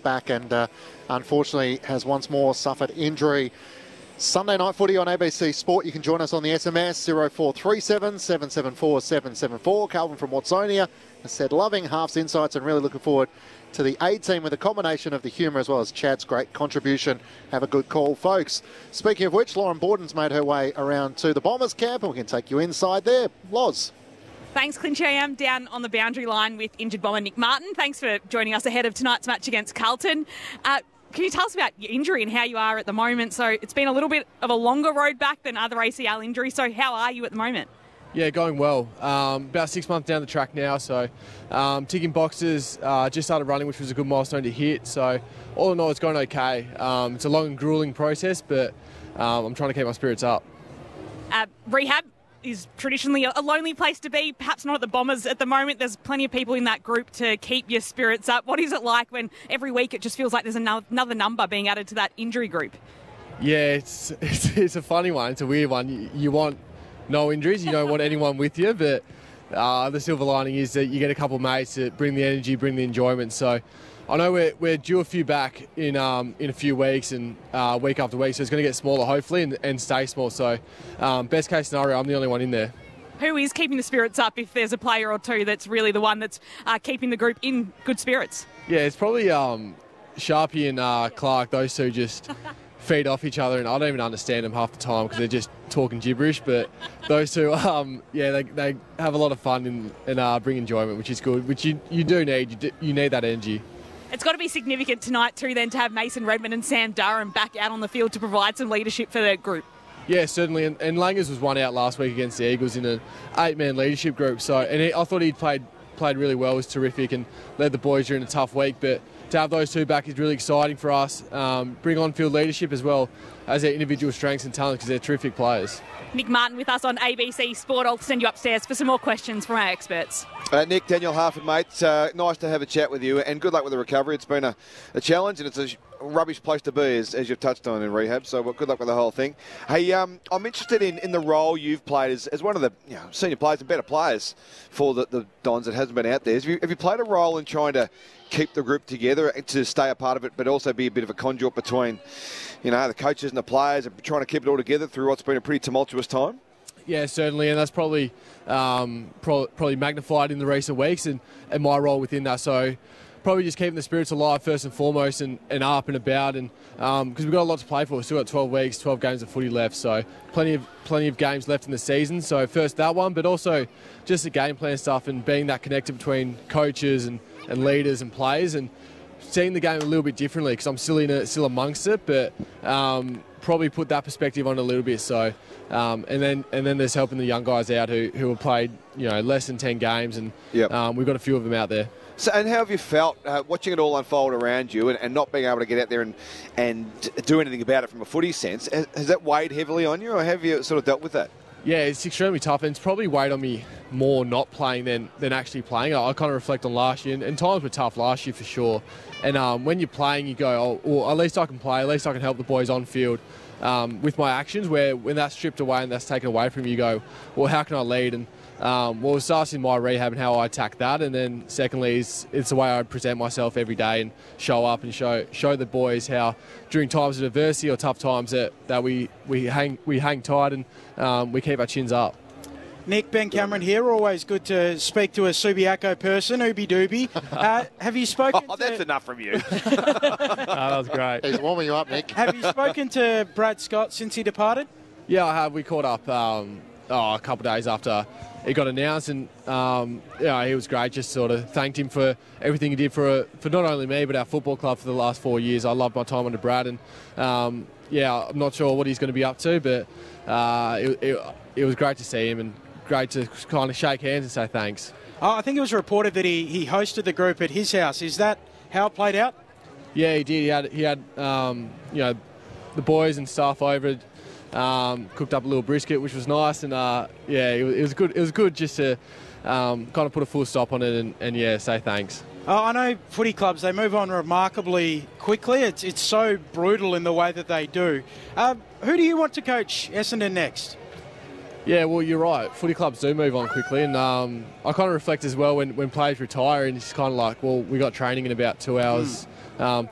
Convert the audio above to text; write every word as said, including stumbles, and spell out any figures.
back and uh, unfortunately has once more suffered injury. Sunday night footy on A B C Sport. You can join us on the S M S zero four three seven, seven seven four, seven seven four. Calvin from Watsonia has said loving Half's insights and really looking forward to the A team with a combination of the humour as well as Chad's great contribution. Have a good call, folks. Speaking of which, Lauren Borden's made her way around to the Bombers camp and we can take you inside there. Loz. Thanks, Clinchy. I am down on the boundary line with injured bomber Nick Martin. Thanks for joining us ahead of tonight's match against Carlton. Uh, Can you tell us about your injury and how you are at the moment? So it's been a little bit of a longer road back than other A C L injuries. So how are you at the moment? Yeah, going well. Um, about six months down the track now, so um, ticking boxes. Uh, just started running, which was a good milestone to hit. So all in all, it's going okay. Um, it's a long and gruelling process, but um, I'm trying to keep my spirits up. Uh, rehab is traditionally a lonely place to be, perhaps not at the Bombers at the moment. There's plenty of people in that group to keep your spirits up. What is it like when every week it just feels like there's another number being added to that injury group? Yeah, it's it's, it's a funny one. It's a weird one. You, you want no injuries. You don't want anyone with you, but uh, the silver lining is that you get a couple of mates that bring the energy, bring the enjoyment. So I know we're, we're due a few back in um, in a few weeks and uh, week after week, so it's going to get smaller hopefully and, and stay small. So um, best case scenario, I'm the only one in there. Who is keeping the spirits up if there's a player or two that's really the one that's uh, keeping the group in good spirits? Yeah, it's probably um, Sharpie and uh, Clark. Those two just feed off each other, and I don't even understand them half the time because they're just talking gibberish. But those two, um, yeah, they, they have a lot of fun and, and uh, bring enjoyment, which is good, which you, you do need. You, do, you need that energy. It's got to be significant tonight too then to have Mason Redmond and Sam Durham back out on the field to provide some leadership for the group. Yeah, certainly. And, and Langers was one out last week against the Eagles in an eight-man leadership group. So, and he, I thought he'd played played really well, was terrific and led the boys during a tough week. But to have those two back is really exciting for us. Um, bring on-field leadership as well as their individual strengths and talent because they're terrific players. Nick Martin with us on A B C Sport. I'll send you upstairs for some more questions from our experts. Uh, Nick, Daniel Harford, mate, uh, nice to have a chat with you and good luck with the recovery. It's been a, a challenge and it's a rubbish place to be, as, as you've touched on in rehab, so well, good luck with the whole thing. Hey, um, I'm interested in, in the role you've played as, as one of the you know, senior players and better players for the, the Dons that hasn't been out there. Have you, have you played a role in trying to keep the group together, to stay a part of it, but also be a bit of a conduit between you know, the coaches and the players and trying to keep it all together through what's been a pretty tumultuous time? Yeah, certainly, and that's probably um, pro- probably magnified in the recent weeks and, and my role within that. So probably just keeping the spirits alive first and foremost and, and up and about, and because um, we've got a lot to play for. We've still got twelve weeks, twelve games of footy left, so plenty of plenty of games left in the season. So first that one, but also just the game plan stuff and being that connected between coaches and, and leaders and players and seeing the game a little bit differently because I'm still in it, still amongst it, but um, probably put that perspective on a little bit. So um, and then and then there's helping the young guys out who who have played you know less than ten games, and yep. um, we've got a few of them out there. So, and how have you felt uh, watching it all unfold around you and, and not being able to get out there and, and do anything about it from a footy sense? Has, has that weighed heavily on you, or have you sort of dealt with that? Yeah, it's extremely tough, and it's probably weighed on me more not playing than, than actually playing. I, I kind of reflect on last year, and, and times were tough last year for sure. And um, when you're playing, you go, oh, well, at least I can play, at least I can help the boys on field um, with my actions, where when that's stripped away and that's taken away from you, you go, well, how can I lead? And Um, well, it starts in my rehab and how I attack that, and then secondly, is it's the way I present myself every day and show up and show show the boys how during times of adversity or tough times that, that we, we hang we hang tight and um, we keep our chins up. Nick, Ben Cameron here. Always good to speak to a Subiaco person, Ooby Dooby. Uh, have you spoken? Oh, that's to... enough from you. Oh, that was great. He's warming you up, Nick. Have you spoken to Brad Scott since he departed? Yeah, I have. We caught up um, oh, a couple of days after it got announced, and um, yeah, he was great. Just sort of thanked him for everything he did for for not only me but our football club for the last four years. I loved my time under Brad, and um, yeah, I'm not sure what he's going to be up to, but uh, it, it, it was great to see him and great to kind of shake hands and say thanks. Oh, I think it was reported that he, he hosted the group at his house. Is that how it played out? Yeah, he did. He had he had um, you know the boys and staff over. Um, cooked up a little brisket, which was nice, and uh, yeah, it was, it was good. It was good just to um, kind of put a full stop on it, and, and yeah, say thanks. Oh, I know footy clubs, they move on remarkably quickly. It's it's so brutal in the way that they do. Uh, who do you want to coach Essendon next? Yeah, well, you're right. Footy clubs do move on quickly, and um, I kind of reflect as well when, when players retire, and it's kind of like, well, we got training in about two hours. Mm. Um,